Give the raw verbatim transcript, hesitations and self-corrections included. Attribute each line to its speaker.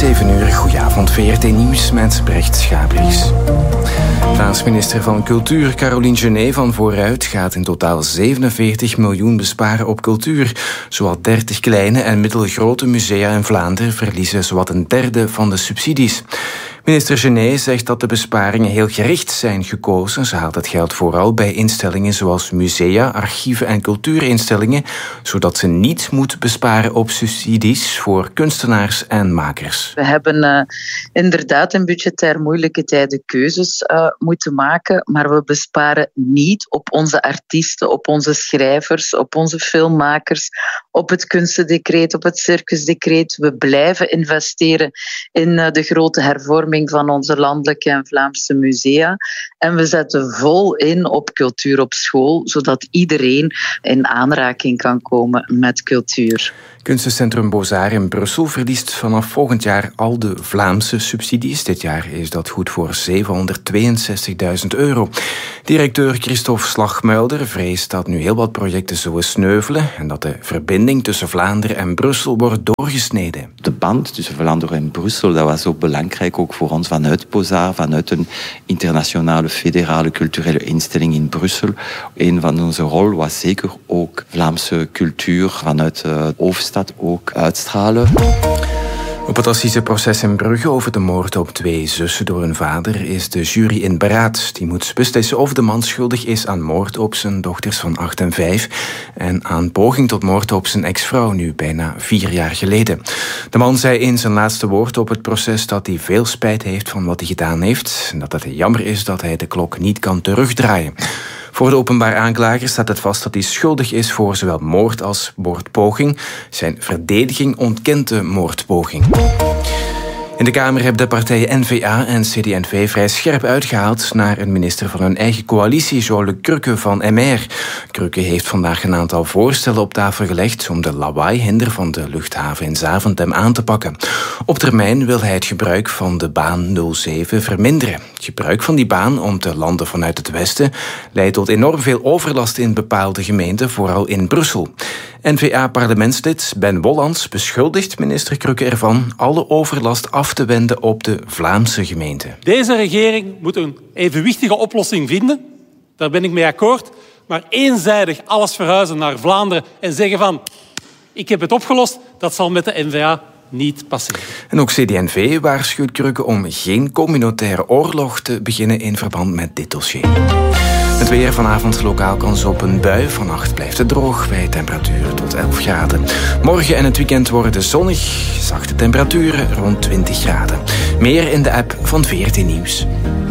Speaker 1: zeven uur, goedenavond, V R T Nieuws met Brecht Schabrieks. Vlaams minister van Cultuur Caroline Genet van Vooruit gaat in totaal zevenenveertig miljoen besparen op cultuur. Zowat dertig kleine en middelgrote musea in Vlaanderen verliezen zowat een derde van de subsidies. Minister Genet zegt dat de besparingen heel gericht zijn gekozen. Ze haalt het geld vooral bij instellingen zoals musea, archieven en cultuurinstellingen, zodat ze niet moet besparen op subsidies voor kunstenaars en makers.
Speaker 2: We hebben uh, inderdaad in budgetair moeilijke tijden keuzes uh, moeten maken, maar we besparen niet op onze artiesten, op onze schrijvers, op onze filmmakers, op het kunstendecreet, op het circusdecreet. We blijven investeren in uh, de grote hervorming van onze landelijke en Vlaamse musea. En we zetten vol in op cultuur op school, zodat iedereen in aanraking kan komen met cultuur.
Speaker 1: Kunstencentrum Beaux-Arts in Brussel verliest vanaf volgend jaar al de Vlaamse subsidies. Dit jaar is dat goed voor zevenhonderdtweeënzestigduizend euro. Directeur Christophe Slagmuilder vreest dat nu heel wat projecten zullen sneuvelen en dat de verbinding tussen Vlaanderen en Brussel wordt doorgesneden.
Speaker 3: De band tussen Vlaanderen en Brussel, dat was ook belangrijk, ook voor ons vanuit Beaux-Arts, vanuit een internationale federale culturele instelling in Brussel. Een van onze rol was zeker ook Vlaamse cultuur vanuit de hoofdstad ook uitstralen.
Speaker 1: Op het assiseproces in Brugge over de moord op twee zussen door hun vader is de jury in beraad. Die moet beslissen of de man schuldig is aan moord op zijn dochters van acht en vijf en aan poging tot moord op zijn ex-vrouw, nu bijna vier jaar geleden. De man zei in zijn laatste woord op het proces dat hij veel spijt heeft van wat hij gedaan heeft en dat het jammer is dat hij de klok niet kan terugdraaien. Voor de openbaar aanklager staat het vast dat hij schuldig is voor zowel moord als moordpoging. Zijn verdediging ontkent de moordpoging. In de Kamer hebben de partijen N V A en C D en V vrij scherp uitgehaald naar een minister van hun eigen coalitie, Jean-Luc Cruque van M R. Cruque heeft vandaag een aantal voorstellen op tafel gelegd om de lawaaihinder van de luchthaven in Zaventem aan te pakken. Op termijn wil hij het gebruik van de baan nul zeven verminderen. Het gebruik van die baan om te landen vanuit het westen leidt tot enorm veel overlast in bepaalde gemeenten, vooral in Brussel. N V A-parlementslid Ben Wollands beschuldigt minister Cruque ervan alle overlast af te wenden op de Vlaamse gemeenten.
Speaker 4: Deze regering moet een evenwichtige oplossing vinden. Daar ben ik mee akkoord. Maar eenzijdig alles verhuizen naar Vlaanderen en zeggen van ik heb het opgelost, dat zal met de N V A niet passeren.
Speaker 1: En ook C D en V waarschuwt Cruque om geen communautaire oorlog te beginnen in verband met dit dossier. Het weer, vanavond lokaal kans op een bui. Vannacht blijft het droog bij temperaturen tot elf graden. Morgen en het weekend worden zonnig. Zachte temperaturen rond twintig graden. Meer in de app van V R T Nieuws.